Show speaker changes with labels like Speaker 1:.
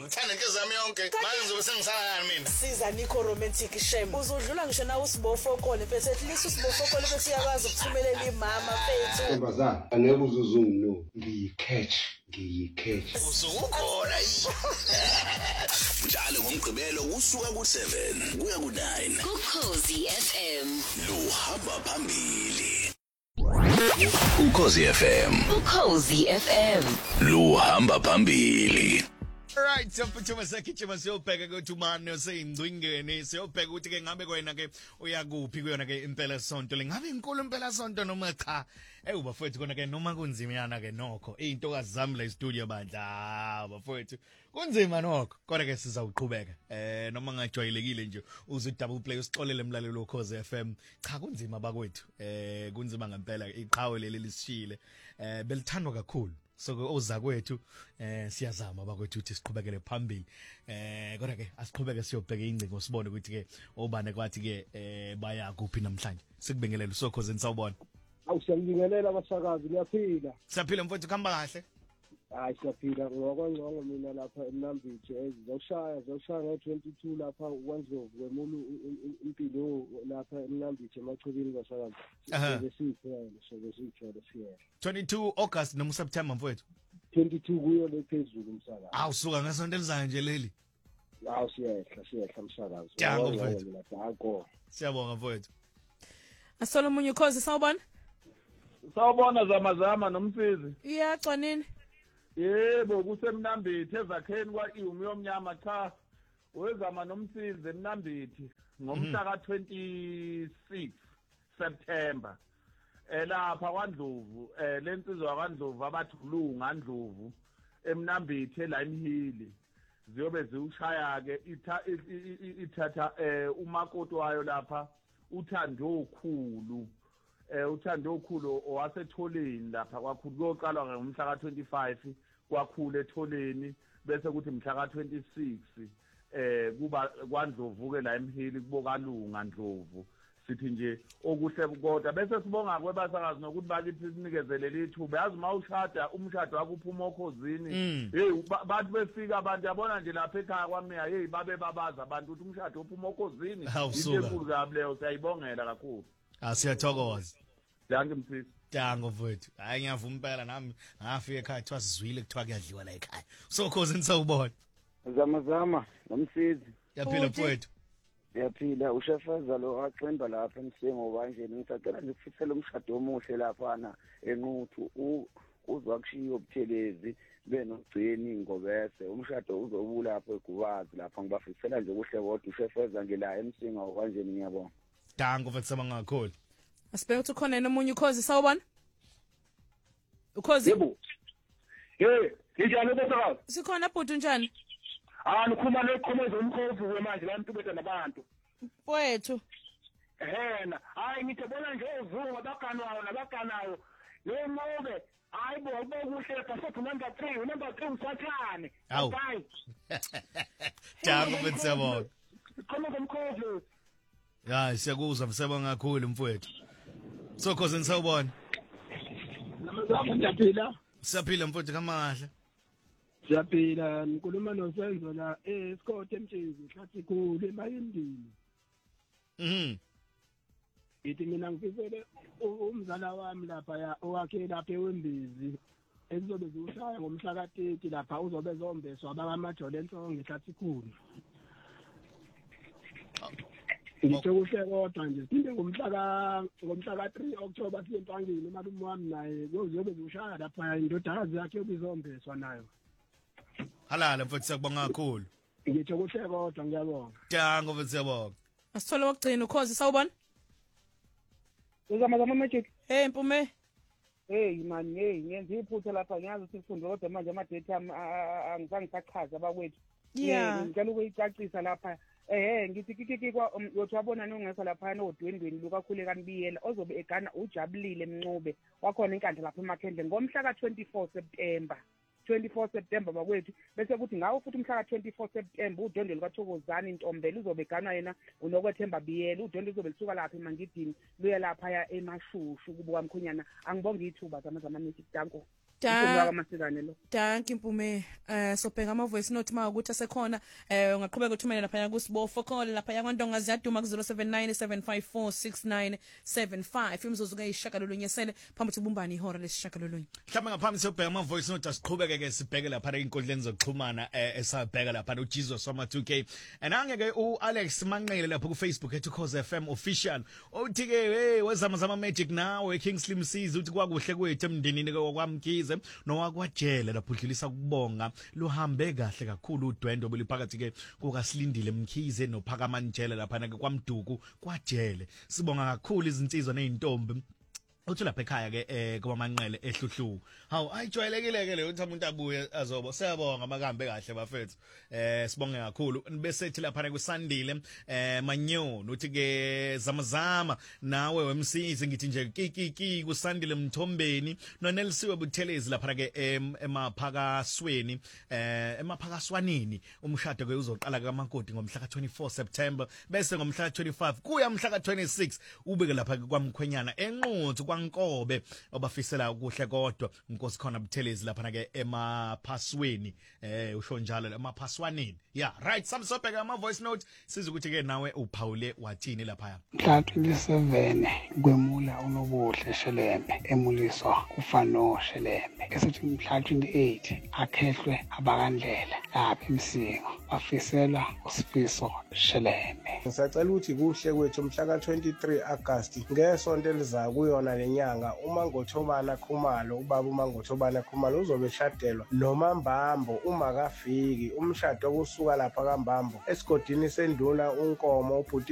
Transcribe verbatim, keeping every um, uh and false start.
Speaker 1: ngithanda inhliziyo yami yonke manje ngizobe sengisalana mina
Speaker 2: siza Nico romantic shem uzodlula ngisho nawe usibofokole bese at least usibofokole bese uyakwazi ukuthumelela imama fethu
Speaker 3: Mbazana angeke uzuzungu no ngiyicatch ngiyicatch
Speaker 1: usukhona
Speaker 4: njalo ngomgqibelo usuka ku seven kuya ku nine
Speaker 5: Ukhozi F M
Speaker 4: luhamba phambili Ukhozi F M
Speaker 5: Ukhozi F M
Speaker 4: luhamba phambili.
Speaker 1: Right, siyaphuthuma sakhichima siyobheka ukuthi umane oseyingcingweni siyobheka ukuthi ke ngabe kwena ke uyakuphi kuyona ke impela sonto lengabe inkulu impela sonto noma cha eh bafowethu kona ke noma kunzimyana ke nokho izintokazi zami la studio bandla bafowethu kunzima nokho kodwa ke sizawuqhubeka eh noma ngajwayelekile nje uze double play usixolele emlalelo Ukhozi F M cha kunzima bakwethu eh kunzima ngempela iqhawe leli lisishile eh belithandwa kakhulu so oza kwethu eh siyazama bakwethu ukuthi siqhubekele phambili eh kodwa ke asiqhubeke siyobheka ingcingo sibone ukuthi ke obane kwathi ke eh baya kuphi namhlanje sikubingelela usokhoze nisawubona
Speaker 6: awusiyabingelela abasakazi liyaphila
Speaker 1: siyaphila mfowethu khamba kahle
Speaker 6: hayi siyaphila ngokwangqongo mina lapha eNambithi ezoshaya zoshaya ngo twenty-two lapha ukwandlovu kwemulu impilo lapha eNambithi emachubini basakazi sesiyithele sesiyithele siyela
Speaker 1: twenty-two August noma September mfowethu
Speaker 6: twenty-two kuyo lephezulu umsakazi
Speaker 1: awusuka ngasonto elizayo nje leli
Speaker 6: awu siyehla siyehla umsakazi
Speaker 1: Jango mfowethu
Speaker 6: dakho
Speaker 1: siyabonga mfowethu
Speaker 2: Asolo munye Ukhozi sawubona
Speaker 7: Sawubona zamazama nomsizi
Speaker 2: Iyacwa nini
Speaker 7: Yebo kusemnambithi ezakheni kwa iwumi yomnyama cha wezama nomsizi emnambithi ngomhla ka twenty-six September elapha kwaNdlovu eh lensizwa kwaNdlovu abathulunga Ndlovu emnambithi eLime Hill ziyobe ziushaya ke ithatha eh umakoti wayo lapha uthando okhulu eh uthando okhulu owasetholeni lapha kwakhulu koqalwa ngomhla ka twenty-five kwakhulu etholeni bese kuthi mhla ka twenty-six eh kuba kwaNdlovu ke la eMhili kubokalunga Ndlovu sithi nje okuhle kodwa bese sibonga kwebasakazi nokuthi bakithi sinikezele lithuba yazi mawushada umshado wakho uphuma okhozini hey bathi befika abantu yabona nje lapha ekhaya kwami hey babe babaza abantu ukuthi umshado uphuma okhozini
Speaker 1: into
Speaker 7: kabi leyo siyayibongela kakhulu
Speaker 1: asiyathokoza
Speaker 7: Danke mfisi
Speaker 1: Dango mfowethu hayi ngiyavuma impela nami ngafika ekhaya kuthiwa sizwile kuthiwa kuyadliwa la ekhaya so Ukhozi nisawubona
Speaker 6: zama zama nomsizi
Speaker 1: yaphila mfowethu
Speaker 6: yaphila ushefaza lo aqemba lapha emsengo kanjeni ngisacela nje ukufisela umshado omuhle lapha na enquthu uzwa kushiya obuthelezi benogcini ngobese umshado uzobula lapha eGubazi lapha ngibafisela nje kuhle kodwa ushefaza ngila emsengo kanjeni ngiyabonga
Speaker 1: Dango mfowethu sabanga kakhulu
Speaker 2: Asibeka ukuthi khona nomunye Ukhozi sawubona Ukhozi
Speaker 6: Yebo Hey njani bosakazi
Speaker 2: Sikhona bhuti njani
Speaker 6: Ah nikhuluma leqhomeza umkhovu wemanje la ntubetha nabantu
Speaker 2: Mfowethu
Speaker 6: ehena hayi ngithebona nje uzungu abakanayo nabakanayo lenqobe hayi bo bokuhle bhasethu number three number three usathane
Speaker 1: hayi Dango mfowethu sabona
Speaker 6: Qhomeza umkhovu
Speaker 1: hayi siyakuzwa msebonga kakhulu mfowethu so Ukhozi nisawubona
Speaker 6: namazama ngiyaphila
Speaker 1: siyaphila mfowethu kama kahle
Speaker 6: siyaphila nikhuluma nosenzo la eScott emtshezi hlathi khulu emayindini
Speaker 1: mhm
Speaker 6: ithi mina ngifisele umzala wami lapha ya owakhe lapha eWembizi ezizobe ziushaya ngomhla ka thirty lapha uzobe zombeswa abamajole ensongo hlathi khulu ngithe kuhle kodwa nje siphinde ngomhla ka ngomhla ka three October siye empangeni umalume wami naye kuzobe ziushaya lapha indodakazi yakhe obizombeswa nayo
Speaker 1: halala mfowethu siyabonga kakhulu
Speaker 6: ngithe kuhle kodwa ngiyabonga
Speaker 1: Dango mfowethu siyabonga
Speaker 2: Asithole wokugcina Ukhozi sawubona
Speaker 6: Uzama zama magic
Speaker 2: Hey Mpume
Speaker 6: Hey man hey ngenza iphutha lapha ngiyazi ukuthi sifunde kodwa manje ama date ami angizange sachaza abakwethu
Speaker 2: Yeah
Speaker 6: ngicela ukuyicacisa lapha eh ngithi kikiki kwa uyothi wabona nongekho lapha nodwendweni lukakhule kanibiyela ozobe egana ujabulile emncube wakhona inkandla lapha eMakhendle ngomhla ka twenty-four September twenty-four September bakwethu bese kuthi ngawo futhi umhla ka twenty-four September udondelo kaThokozani Ntombela uzobe egana yena unokwethemba biyela udondelo uzobe lisuka lapha eMangidini luya lapha ya eMashushu kubuka mkhonyana angibonga ithuba zama zama message danko Umfundisi kaMasikane lo.
Speaker 2: Thank you Mpume. Eh sobheka ama voice note ma ukuthi asekhona eh ungaqhubeka uthumele lapha ku Sibofo call lapha kwaNdonga ziyaduma ku zero seven nine seven five four six nine seven five imzuzu ke ishakalolunye sele phambi kubumbani ihora lesishakalolunye.
Speaker 1: Mhlawumbe ngaphambi siyobheka ama voice note asiqhubeke ke sibheke lapha einkundleni zokuxhumana esabheka lapha uJesus Soma two K and angeke uAlex Manqele lapha ku Facebook ethi Cause F M official uthi ke hey wezama zama magic nawe Kingsley Msizi uthi kwakuhle kwethu emndenini kwamkhize nowakwajele lapho udlulisa kubonga luhambe kahle kakhulu udwendo beliphakathi ke kukaSilindile Mkhize noPhakama Njele lapha ke kwaMduku kwajele sibonga kakhulu izinsizwa nezintombi uthi lapha ekhaya ke eh kwaManqele ehluhluku hawu ayijwayelekile ke le uthi umuntu abuye azobo siyabonga amakambe kahle bafethu eh sibonge kakhulu bese ethi lapha kuSandile eh Manyono uthi ke zamazama nawe wemsizi ngithi nje kikiki kuSandile Mthombeni noNelsiwe Buthelezi lapha ke emaphakasweni eh emaphakaswanini umshado ke uzoqala kaMankodi ngomhla ka twenty-four September bese ngomhla ka twenty-five kuya mhla ka twenty-six ubeke lapha kwaMkhwenyana enquthu Nkobe obafisela ukuhle kodwa inkosi khona Buthelezi lapha ke emaphasweni eh usho njalo emaphaswaneni yeah right samsobheka ama voice note siza ukuthi ke nawe uphawule wathini lapha
Speaker 8: mhla twenty-seven kwemula unobuhle Shelembe emuliswa ufano Shelembe esithi mhla twenty-eight akhehlwe abakandlela lapha eMsingo bafisela uSifiso Shelembe.
Speaker 9: Ngisacela ukuthi kuhle kwethu mhla ka twenty-three August ngesonto eliza kuyona lenyanga uMangothobana Khumalo ubaba uMangothobana Khumalo uzobe shadelwa noMambambo uma kafiki umshado kusuka lapha kaMbambo esigodini senduna uNkomo ubhuti